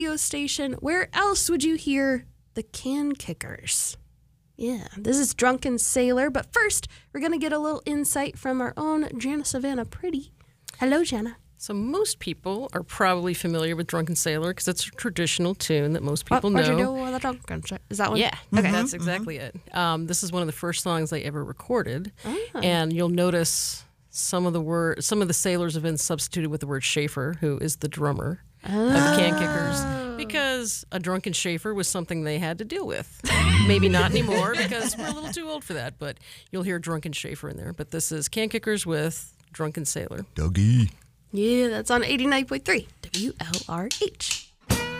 radio station. Where else would you hear the Can Kickers? Yeah, this is Drunken Sailor. But first, we're going to get a little insight from our own Jana Savannah Pretty. Hello, Jana. So most people are probably familiar with Drunken Sailor because it's a traditional tune that most people know. What you do with a drunken sailor? Is that one? Yeah, okay. That's exactly it. This is one of the first songs they ever recorded, and you'll notice some of the sailors have been substituted with the word Schaefer, who is the drummer of the Can Kickers, because a drunken Schaefer was something they had to deal with. Maybe not anymore because we're a little too old for that, but you'll hear Drunken Schaefer in there. But this is Can Kickers with Drunken Sailor. Dougie. Yeah, that's on 89.3 WLRH.